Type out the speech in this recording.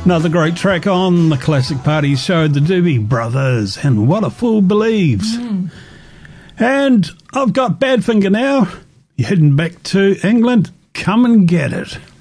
Another great track on the Classic Party Show, the Doobie Brothers, and What a Fool Believes. And I've got Badfinger now. You're heading back to England. Come and get it.